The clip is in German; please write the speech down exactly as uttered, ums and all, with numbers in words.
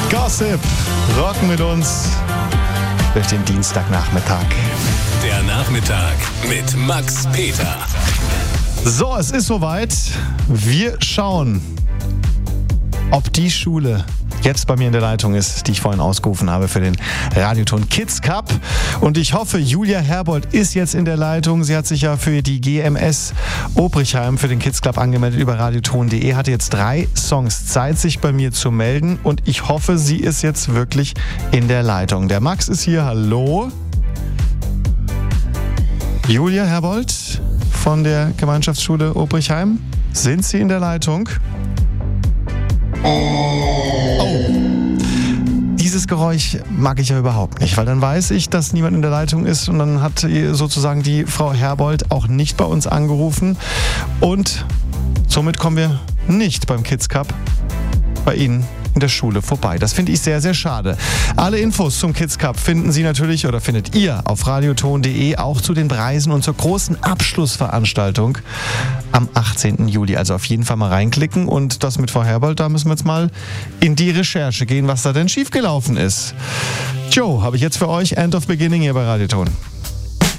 Gossip, rocken mit uns durch den Dienstagnachmittag. Der Nachmittag mit Max Peter. So, es ist soweit. Wir schauen, ob die Schule jetzt bei mir in der Leitung ist, die ich vorhin ausgerufen habe für den Radioton Kids Cup. Und ich hoffe, Julia Herbold ist jetzt in der Leitung. Sie hat sich ja für die G M S Obrichheim für den Kids Club angemeldet über radioton punkt de. Hatte jetzt drei Songs Zeit, sich bei mir zu melden. Und ich hoffe, sie ist jetzt wirklich in der Leitung. Der Max ist hier. Hallo. Julia Herbold von der Gemeinschaftsschule Obrichheim. Sind Sie in der Leitung? Oh, dieses Geräusch mag ich ja überhaupt nicht, weil dann weiß ich, dass niemand in der Leitung ist und dann hat sozusagen die Frau Herbold auch nicht bei uns angerufen und somit kommen wir nicht beim Kids Cup bei Ihnen in der Schule vorbei. Das finde ich sehr, sehr schade. Alle Infos zum Kids Cup finden Sie natürlich oder findet ihr auf radioton punkt de, auch zu den Preisen und zur großen Abschlussveranstaltung am achtzehnten Juli. Also auf jeden Fall mal reinklicken und das mit Frau Herbold, da müssen wir jetzt mal in die Recherche gehen, was da denn schiefgelaufen ist. Joe, habe ich jetzt für euch End of Beginning hier bei Radioton.